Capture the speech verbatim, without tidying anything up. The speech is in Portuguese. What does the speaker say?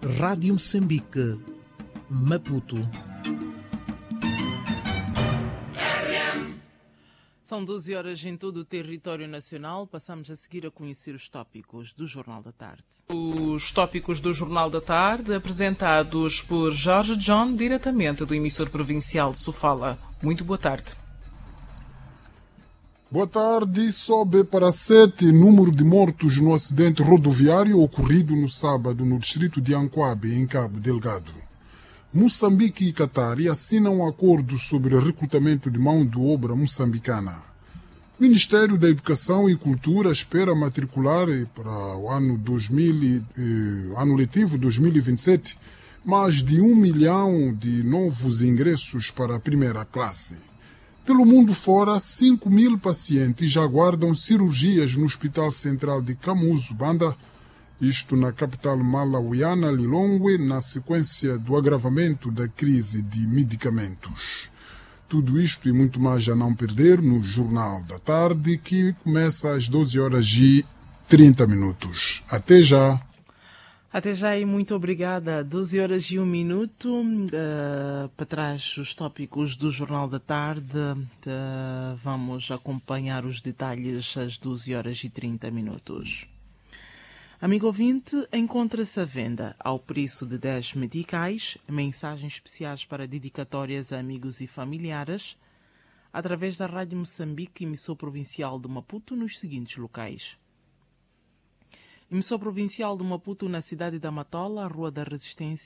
Rádio Moçambique, Maputo. São doze horas em todo o território nacional. Passamos a seguir a conhecer os tópicos do Jornal da Tarde. Os tópicos do Jornal da Tarde, apresentados por Jorge John, diretamente do emissor provincial de Sofala. Muito boa tarde. Boa tarde. Sobe para sete número de mortos no acidente rodoviário ocorrido no sábado no distrito de Ancoabe, em Cabo Delgado. Moçambique e Catar assinam um acordo sobre recrutamento de mão de obra moçambicana. O Ministério da Educação e Cultura espera matricular para o ano, dois mil, eh, ano letivo dois mil e vinte e sete mais de um milhão de novos ingressos para a primeira classe. Pelo mundo fora, cinco mil pacientes já aguardam cirurgias no Hospital Central de Camuso, Banda, isto na capital malauiana, Lilongwe, na sequência do agravamento da crise de medicamentos. Tudo isto e muito mais a não perder no Jornal da Tarde, que começa às doze horas e trinta minutos. Até já! Até já e muito obrigada. doze horas e um minuto. Uh, para trás os tópicos do Jornal da Tarde. Uh, vamos acompanhar os detalhes às doze horas e trinta minutos. Amigo ouvinte, encontra-se à venda, ao preço de dez medicais, mensagens especiais para dedicatórias a amigos e familiares, através da Rádio Moçambique, emissor provincial de Maputo, nos seguintes locais. Emissor provincial de Maputo, na cidade da Matola, Rua da Resistência,